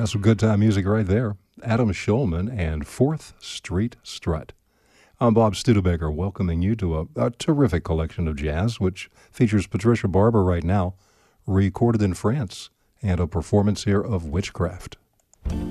That's some good time music right there. Adam Shulman and Fourth Street Strut. I'm Bob Studebaker, welcoming you to a terrific collection of jazz, which features Patricia Barber right now, recorded in France, and a performance here of Witchcraft.